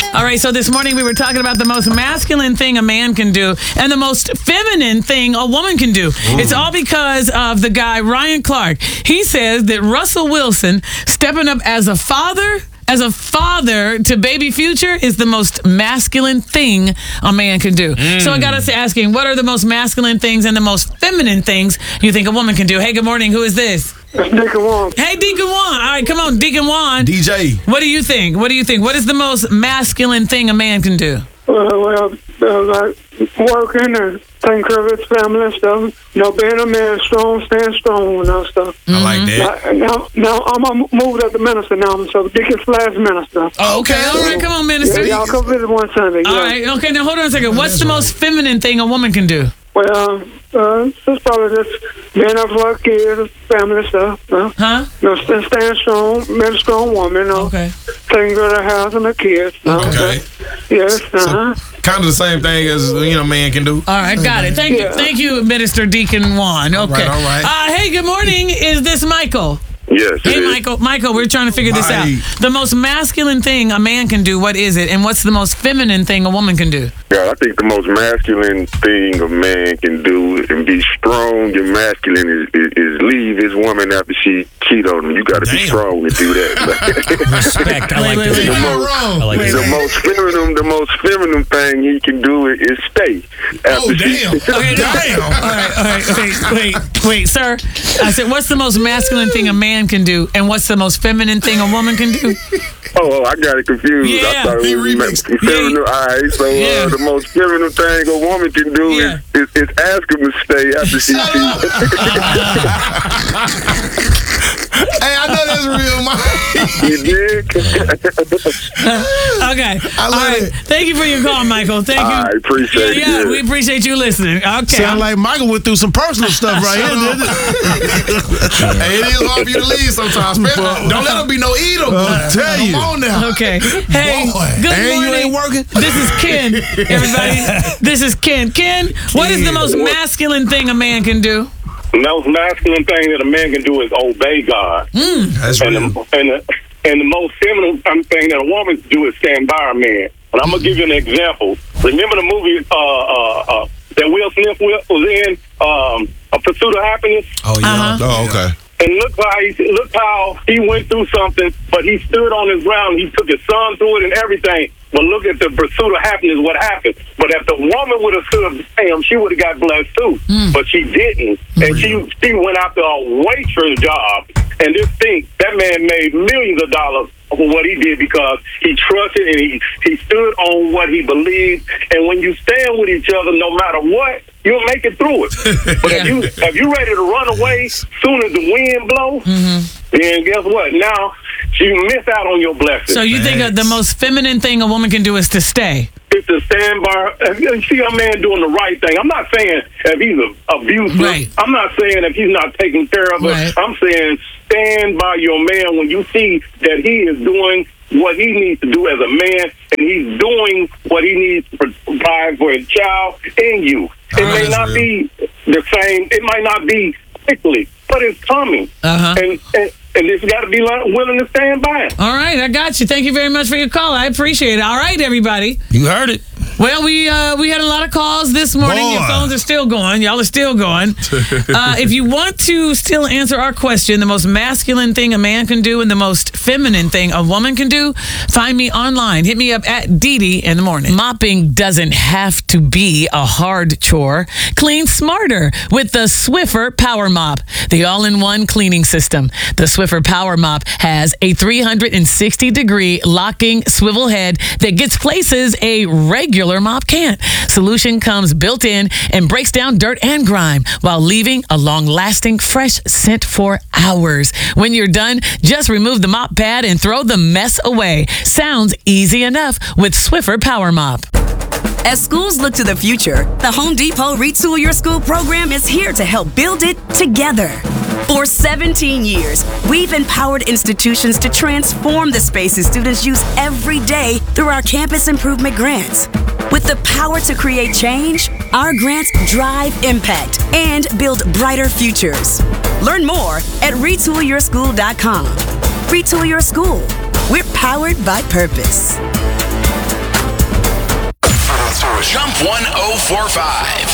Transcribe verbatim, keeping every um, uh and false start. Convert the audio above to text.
All right, so this morning we were talking about the most masculine thing a man can do and the most feminine thing a woman can do. Ooh. It's all because of the guy, Ryan Clark. He says that Russell Wilson stepping up as a father, as a father to baby Future is the most masculine thing a man can do. Mm. So I got us asking, what are the most masculine things and the most feminine things you think a woman can do? Hey, good morning. Who is this? It's Deacon Juan. Hey, Deacon Juan. All right, come on, Deacon Juan. D J. What do you think? What do you think? What is the most masculine thing a man can do? Uh, well, uh, like working and taking care of his family and stuff. You know, being a man, strong, staying strong and all stuff. I like that. Like, now, now I'm gonna move up to minister now. So Deacon slash minister. Oh, okay. All right, come on, minister. Yeah, y'all come visit one Sunday. All yeah. right. Okay, now hold on a second. What's the most feminine thing a woman can do? Well, uh, it's probably just being up for our kids, family stuff. Uh, Huh? You know, st- staying strong, being a strong woman. You know, Okay. taking care of the house and the kids. You know, Okay. Yes. Uh huh. Kind of the same thing as, you know, man can do. All right, got it. Thank you. Yeah. Thank you, Minister Deacon Juan. Okay. all right. Uh, hey, good morning. Is this Michael? Yes. Hey, it is. Michael. Michael, we're trying to figure this Hi. out. The most masculine thing a man can do, what is it? And what's the most feminine thing a woman can do? Yeah, I think the most masculine thing a man can do and be strong and masculine is, is, is leave his woman after she cheat on him. You got to be Damn. strong to do that. Respect. I like Wait, that. wait, You're wait. not wrong. I like Wait, the that. most feminine, the most feminine thing he can do is, is stay. Oh, After she- damn. Okay, Damn. all right, all right, wait, wait, wait, sir. I said, what's the most masculine thing a man can do, and what's the most feminine thing a woman can do? Oh, I got it confused. Yeah, I thought he it was remixed. ma- feminine. Yeah. All right, so Yeah. uh, the most feminine thing a woman can do Yeah. is, is, is ask him to stay after she cheats. Hey, I know that's real, Mike. You dig? Okay. I All love right. it. Thank you for your call, Michael. Thank you. I appreciate yeah, yeah, it. we appreciate you listening. Okay. Sound like Michael went through some personal stuff right here, didn't it? Hey, it is hard for you to leave sometimes. Especially- Don't let them be no eater. I'll tell you. Come on now. Okay. Hey, Boy. good And you morning. ain't working? This is Ken, everybody. This is Ken. Ken, what is the most masculine thing a man can do? The most masculine thing that a man can do is obey God. That's And real. the, and, the, and the most feminine thing that a woman can do is stand by a man. And I'm going to give you an example. Remember the movie uh, uh, uh, that Will Smith was in, um, A Pursuit of Happiness? Oh, yeah. Uh-huh. Oh, okay. And look how he look how he went through something, but he stood on his ground. He took his son through it and everything. But look at the pursuit of happiness. What happened? But if the woman would have stood him, she would have got blessed too. Mm. But she didn't, and she she went after a waitress job. And this thing, that man made millions of dollars for what he did because he trusted and he he stood on what he believed. And when you stand with each other, no matter what, you'll make it through it. But if you if you ready to run away soon as the wind blows, Mm-hmm. then guess what? Now you miss out on your blessing. So you think uh, the most feminine thing a woman can do is to stay? It's to stand by. If you see a man doing the right thing. I'm not saying if he's a, abusive. Right. I'm not saying if he's not taking care of Right. it. I'm saying stand by your man when you see that he is doing what he needs to do as a man, and he's doing what he needs to provide for his child and you. It Oh, may that's not real. be the same. It might not be quickly, but it's coming. Uh-huh. And and, and it's got to be willing to stand by it. All right, I got you. Thank you very much for your call. I appreciate it. All right, everybody. You heard it. Well, we uh, we had a lot of calls this morning. Boy. Your phones are still going. Y'all are still going. Uh, if you want to still answer our question, the most masculine thing a man can do and the most feminine thing a woman can do, find me online. Hit me up at Dee Dee in the morning. Mopping doesn't have to be a hard chore. Clean smarter with the Swiffer Power Mop, the all-in-one cleaning system. The Swiffer Power Mop has a three hundred sixty degree locking swivel head that gets places a regular mop can't. Solution comes built in and breaks down dirt and grime while leaving a long-lasting fresh scent for hours. When you're done, just remove the mop pad and throw the mess away. Sounds easy enough with Swiffer Power Mop. As schools look to the future, the Home Depot Retool Your School program is here to help build it together. For seventeen years, we've empowered institutions to transform the spaces students use every day through our campus improvement grants. With the power to create change, our grants drive impact and build brighter futures. Learn more at retool your school dot com. Retool Your School. We're powered by purpose. Jump one oh four five.